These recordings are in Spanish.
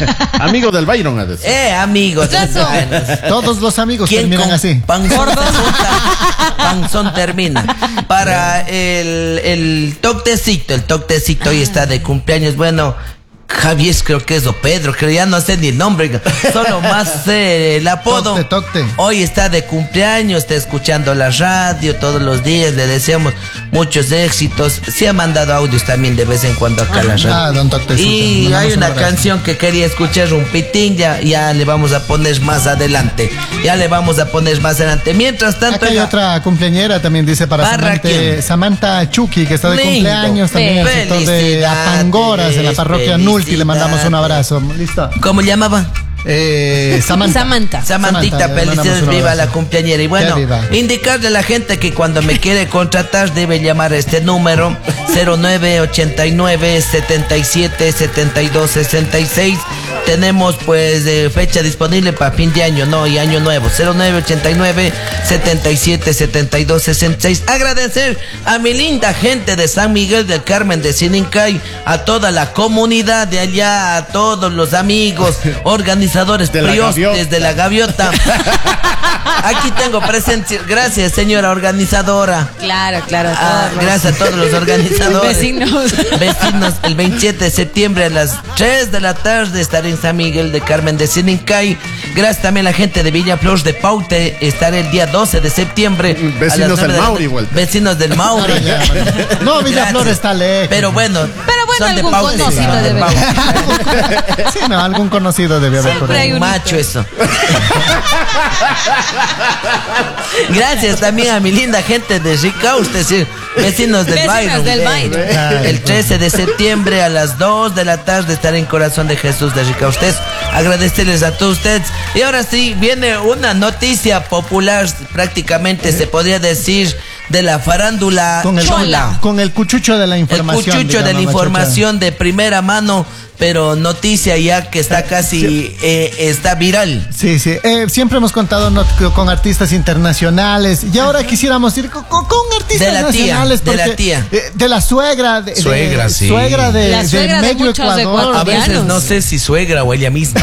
Amigo del Byron, ha de ser. Amigos. Todos los amigos terminan así. Panzón termina. Para el toctecito hoy está de cumpleaños. Bueno, Javier creo que es, o Pedro, creo, ya no sé ni el nombre, solo más el apodo. Tocte. Hoy está de cumpleaños, está escuchando la radio todos los días, le deseamos muchos éxitos. Se ha mandado audios también de vez en cuando acá a la radio. Don Tocte. Y hay una canción que quería escuchar, un pitín, ya le vamos a poner más adelante. Mientras tanto, acá hay otra cumpleañera también, dice para Samantha Chucky, que está de cumpleaños también en el sector de Apangoras, en la parroquia Nulti. Le mandamos un abrazo. ¿Listo? ¿Cómo llamaba? Samantha. Samantita, felicidades, viva la cumpleañera. Y bueno, indicarle a la gente que cuando me quiere contratar debe llamar a este número 0989 77 72 66. Tenemos pues fecha disponible para fin de año, y año nuevo. 0989 77 72 66. Agradecer a mi linda gente de San Miguel del Carmen de Sinincay, a toda la comunidad de allá, a todos los amigos, organizadores priostes de la Gaviota. Aquí tengo presencia. Gracias, señora organizadora. Claro. Gracias a todos los organizadores. Vecinos. El 27 de septiembre a las 3 de la tarde estaré en San Miguel de Carmen de Sinincay. Gracias también a la gente de Villa Flores de Paute. Estaré el día 12 de septiembre. Vecinos del Mauri, vuelta. Vecinos del Mauri. No, Villa Flores está lejos. Pero bueno, algún conocido debe haber. Sí, algún conocido debe haber. Siempre hay un macho eso. Gracias también a mi linda gente de Ricaurte, vecinos del Byron. El 13 de septiembre a las 2 de la tarde estaré en Corazón de Jesús de Ricaurte. Agradecerles a todos ustedes. Y ahora sí, viene una noticia popular, prácticamente se podría decir, de la farándula chola. Con el cuchucho de la información. El cuchucho de la información de primera mano, pero noticia ya que está casi, está viral. Sí. Siempre hemos contado con artistas internacionales y ahora quisiéramos ir con artistas nacionales. De la tía. De la suegra. Sí. Suegra la suegra de medio Ecuador. A veces no sé si suegra o ella misma.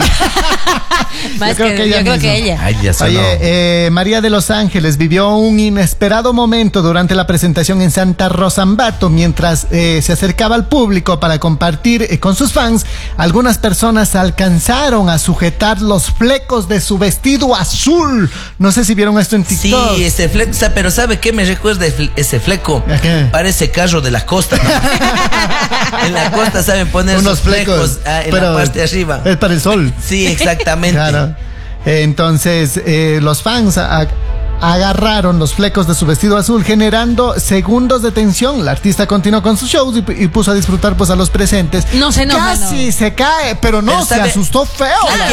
Yo creo que ella. Oye, María de los Ángeles vivió un inesperado momento durante la presentación en Santa Rosa Ambato, mientras se acercaba al público para compartir con sus fans. Algunas personas alcanzaron a sujetar los flecos de su vestido azul. No sé si vieron esto en TikTok. Sí, ese fleco, pero ¿sabe qué me recuerda ese fleco? Parece carro de la costa, ¿no? En la costa saben poner unos flecos en la parte de arriba. Es para el sol. Sí, exactamente. Claro. Entonces, los fans agarraron los flecos de su vestido azul, generando segundos de tensión. La artista continuó con sus shows y puso a disfrutar pues a los presentes. No se enoja, Casi se cae, pero no, se asustó feo.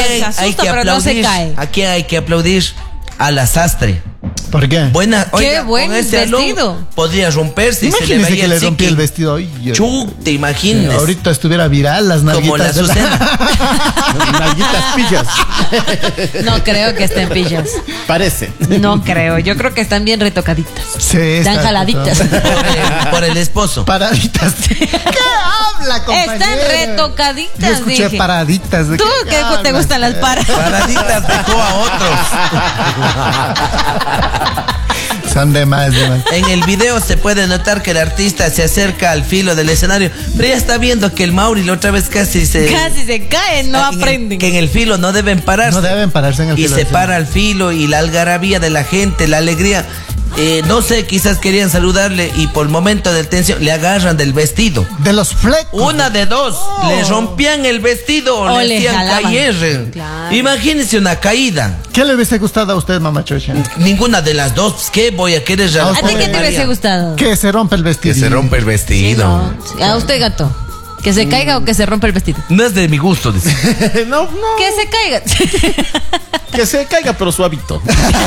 Aquí hay que aplaudir a la sastre. ¿Por qué? Qué buen vestido. Podría romperse y imagínese se le veía que le rompía el vestido. Te imaginas. Ahorita estuviera viral las nalguitas. Como la Azucena. Nalguitas pillas. No creo que estén pillas. Parece. No creo. Yo creo que están bien retocaditas. Sí. Están jaladitas. Por el esposo. Paraditas. ¿Qué habla, compañero? Están retocaditas. Yo escuché paraditas. ¿Tú qué te gustan las Paraditas dejó a otros. Son de más. En el video se puede notar que el artista se acerca al filo del escenario, pero ya está viendo que el Mauri la otra vez casi se caen, no aprenden. Que en el filo no deben pararse. No deben pararse en el filo. Y se para al filo y la algarabía de la gente, la alegría. No sé, quizás querían saludarle y por momento de tensión le agarran del vestido. De los flecos. Una de dos. Le rompían el vestido o le hacían caer. Claro. Imagínense una caída. ¿Qué le hubiese gustado a usted, mamá Chocha? Ninguna de las dos. ¿Qué voy a querer? ¿A ti qué te hubiese gustado? Que se rompa el vestido. Que se rompa el vestido. Sí, no. A usted, gato. ¿Que se caiga o que se rompa el vestido? No es de mi gusto, dice. No. Que se caiga. Que se caiga, pero suavito.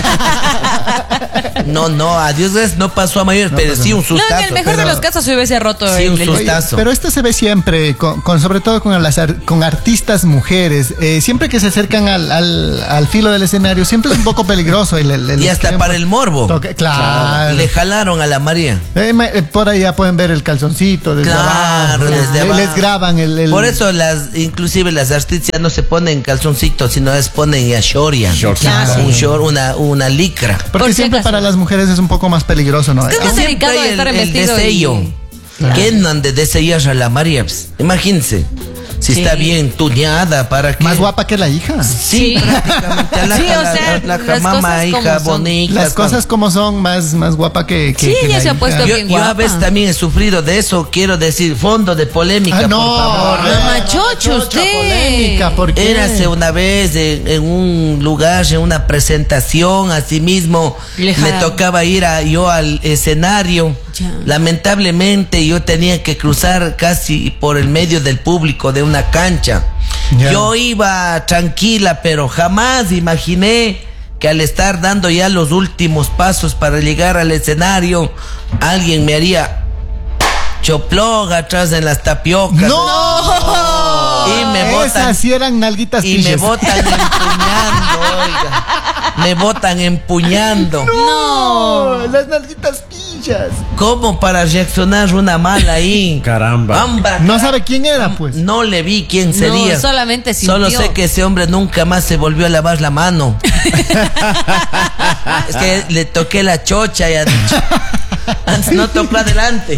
No, adiós, no pasó a mayores, pero sí un No, sustazo. en el mejor de los casos se hubiese roto Sí, un el sustazo. Pero esto se ve siempre, sobre todo con artistas mujeres. Siempre que se acercan al filo del escenario, siempre es un poco peligroso. Y hasta para el morbo. Claro. Le jalaron a la María. Por ahí ya pueden ver el calzoncito desde Claro, abajo. desde abajo. Les graban el... Por eso inclusive las artistas no se ponen calzoncitos, sino les ponen ya shoria. Shorts. Un short, una licra. Porque Por si siempre acaso. para las mujeres es un poco más peligroso, ¿no? Es que es Siempre delicado hay estar en el vestido desello. y... ¿Qué no han de desellar a la María? Pues, imagínense. Si Sí. está bien tuñada, ¿para qué? Más guapa que la hija. Sí, Sí. prácticamente. A la, Sí, o sea, la las mamá, cosas hija, como son. bonita. Las cosas como son, más guapa que Sí, que ella la se ha hija. puesto Yo, bien yo a guapa. veces también he sufrido de eso. Quiero decir, fondo de polémica, No, por favor. Mamachocho, usted. polémica, ¿por qué? Érase una vez en un lugar, en una presentación, asimismo Le me jalaron. tocaba ir yo al escenario. Ya. Lamentablemente yo tenía que cruzar casi por el medio del público de una cancha. Ya. Yo iba tranquila, pero jamás imaginé que al estar dando ya los últimos pasos para llegar al escenario, alguien me haría choplog atrás en las tapiocas. ¡No! Y me botan. Esas sí eran nalguitas Y me pillas. botan empuñando, oiga. Me botan empuñando. ¡No! Las nalguitas pillas. ¿Cómo para reaccionar una mala ahí? Caramba. Amba. No sabe quién era, pues. No le vi quién sería. No, solamente sintió. Solo sé que ese hombre nunca más se volvió a lavar la mano. Es que le toqué la chocha y ha dicho. Antes no tocó adelante.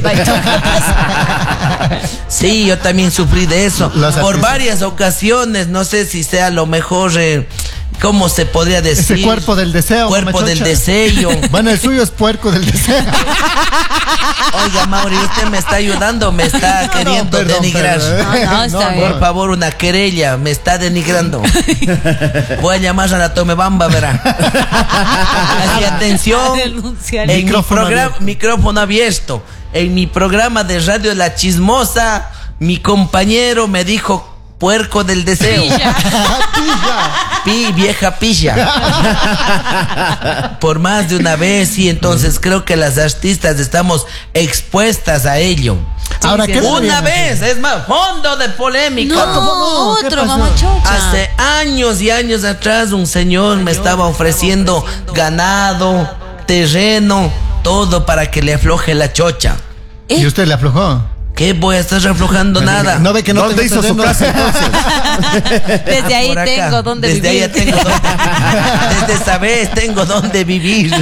Sí, yo también sufrí de eso. Los Por artistas. varias ocasiones, no sé si sea lo mejor, ¿cómo se podría decir? Ese cuerpo del deseo. Cuerpo del mamachocha. deseo. Bueno, el suyo es puerco del deseo. Oiga, Mauri, usted me está ayudando, me está queriendo perdón, denigrar. perdón. No, está bien. Por favor, una querella, me está denigrando. Voy a llamar a la Tomebamba, verá. Así, atención. Denunciar. En Micrófono micrófono abierto. En mi programa de radio La Chismosa, mi compañero me dijo puerco del deseo. Vieja pilla. Por más de una vez, y entonces creo que las artistas estamos expuestas a ello. Ahora, ¿qué Una deberían vez, es más, fondo de polémica. No, ¿Qué otro pasó? mamachocha. Hace años y años atrás un señor me estaba ofreciendo ganado, terreno, todo para que le afloje la chocha. ¿Y usted le aflojó? ¿Qué voy a estar aflojando nada? No ve que no ¿Dónde tengo hizo su terreno? casa entonces? Desde ahí Por acá. tengo donde Desde vivir. ahí ya tengo desde esa vez tengo donde vivir.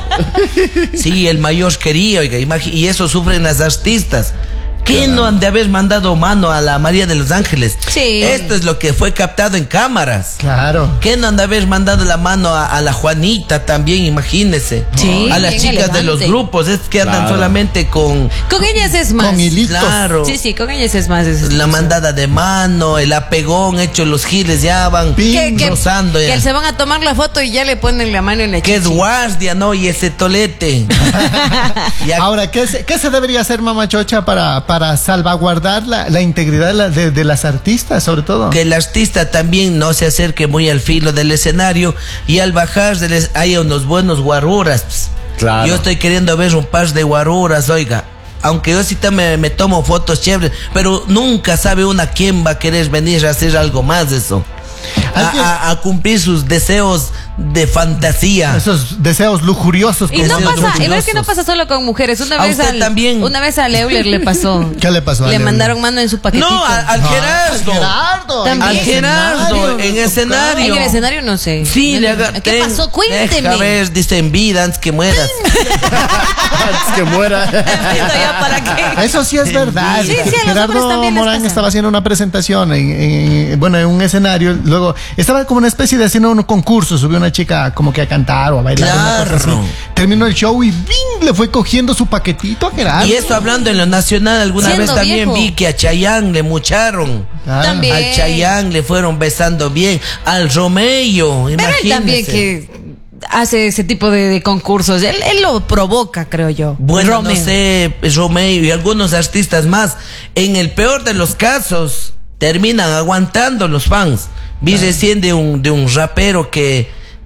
Sí, el mayor quería, oiga, y eso sufren las artistas. ¿Qué no han de haber mandado mano a la María de los Ángeles? Sí. Esto es lo que fue captado en cámaras. Claro. ¿Qué no han de haber mandado la mano a la Juanita también? Imagínese. Sí, a las bien chicas de los elegante. grupos, es que andan Claro. solamente con Con ellas es más. Con hilitos. claro. Sí, con ellas es más. La mandada de mano, el apegón hecho, los giles ya van rozando ya. Que se van a tomar la foto y ya le ponen la mano en la Que es chichi. guardia, ¿no? Y ese tolete. Ya- Ahora, ¿qué se debería hacer, mamachocha, para salvaguardar la integridad de las artistas, sobre todo? que el artista también no se acerque muy al filo del escenario y al bajar haya unos buenos guaruras. Pues. Claro. Yo estoy queriendo ver un par de guaruras, oiga. Aunque yo sí me tomo fotos chéveres, pero nunca sabe una quién va a querer venir a hacer algo más de eso. A cumplir sus deseos de fantasía. Esos deseos lujuriosos. Y no Deseos pasa, y ves lujuriosos. que no pasa solo con mujeres. Una A vez usted también. Una vez a Euler le pasó. ¿Qué le pasó a Le Euler? mandaron mano en su paquetito. No, al Gerardo. Gerardo. También. Al Gerardo, en escenario. En el escenario no sé. Sí, ¿Qué pasó? Cuénteme. A ver, dice en vida antes que mueras. Antes que muera. Esto ya para qué. Eso sí es verdad. Sí, sí, a los hombres Gerardo también les Morán pasa. estaba haciendo una presentación en un escenario. Luego estaba como una especie de haciendo un concurso. Subió una chica como que a cantar o a bailar. una cosa Claro. así. Terminó el show y ¡bing! Le fue cogiendo su paquetito a Gerardo. Y eso hablando en lo nacional, alguna Siendo vez también viejo. vi que a Chayanne le mucharon. Claro. También. Al Chayanne le fueron besando bien. Al Romeo, Pero él imagínese. también que hace ese tipo de concursos. Él lo provoca, creo yo. Bueno, Romeo. no sé, Romeo y algunos artistas más. En el peor de los casos, terminan aguantando los fans. Vi recién de un rapero que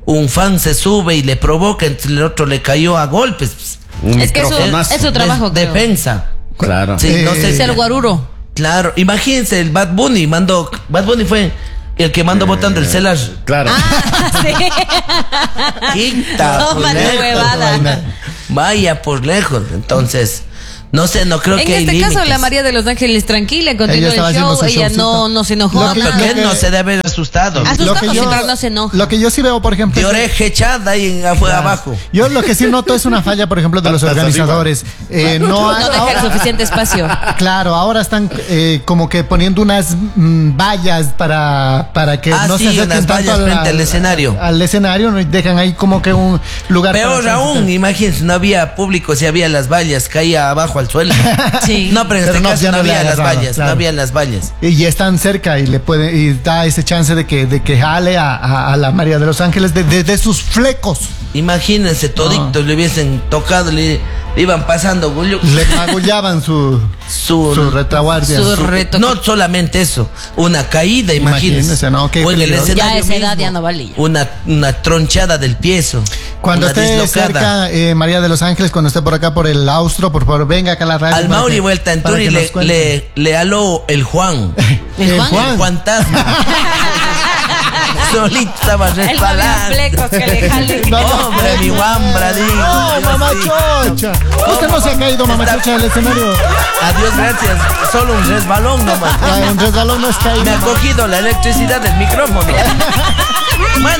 un fan se sube y le provoca, entonces el otro le cayó a golpes. Un Es que microfonazo. es su trabajo, creo. Defensa. Claro. Sí, no sé Es si- el guaruro. Claro, imagínense, el Bad Bunny fue el que mandó votando el celular. Claro. Ah, sí. Quita, Toma por tu lejos. huevada. Vaya por lejos. Entonces, no sé, no creo En que hay este caso, límites. la María de los Ángeles tranquila, continuó Ella el estaba haciendo show, su ella showcito. no se enojó. Lo que- No, nada. porque él que- no se debe haber asustado. Asustado, Lo que sí, yo- pero no se enoja. Lo que yo sí veo, por ejemplo, De es- oreja echada ahí afuera abajo. yo lo que sí noto es una falla, por ejemplo, de los Patas organizadores. No, No deja ahora- el suficiente espacio. Claro, ahora están como que poniendo unas vallas para que Ah, no sí, se acerquen unas tanto vallas frente al escenario. Al escenario, ¿no? Y dejan ahí como que un lugar. Peor para aún, imagínense, no había público, si había las vallas, caía abajo al suelo. Sí. No, pero en Pero este no, caso ya no no le había las agarraba, vallas, claro. no había las vallas. Y están cerca y le puede y da ese chance de que jale a la María de los Ángeles de sus flecos. Imagínense, toditos le hubiesen tocado, le iban pasando, Julio. Le magullaban su retaguardia. su reto- No solamente eso, una caída, imagínense. Imagínense, ¿no? Qué O en el peligroso. escenario Ya a esa edad mismo, ya no valía. Una tronchada del piezo. Cuando una esté dislocada. cerca, María de los Ángeles, cuando esté por acá por el Austro, por favor, venga acá a la radio. Al para Mauri que- vuelta en para tour y que nos cuente. le aló el Juan. El Juan. El fantasma. Solito estaba El resbalando. flecos que le jale. No, no. Hombre, mi guambra, digo. ¡No, yo mamá sí. chocha! Usted no se ha caído, mamá Está- chocha, del escenario. Adiós, gracias. Solo un resbalón nomás. Ya, un resbalón no es caído. Me ha cogido la electricidad del micrófono. Manda